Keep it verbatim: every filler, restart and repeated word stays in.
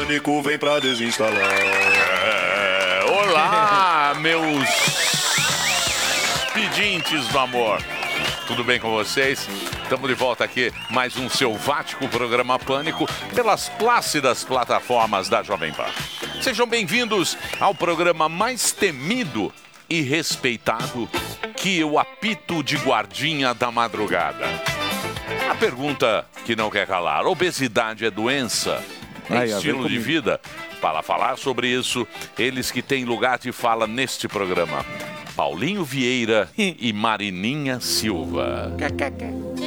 Pânico vem pra desinstalar. É, olá, meus pedintes do amor. Tudo bem com vocês? Estamos de volta aqui, mais um selvático programa Pânico pelas plácidas plataformas da Jovem Pan. Sejam bem-vindos ao programa mais temido e respeitado que o apito de guardinha da madrugada. A pergunta que não quer calar: obesidade é doença? É Ai, estilo de vida? Para falar sobre isso, eles que têm lugar de fala neste programa: Paulinho Vieira e Marininha Silva.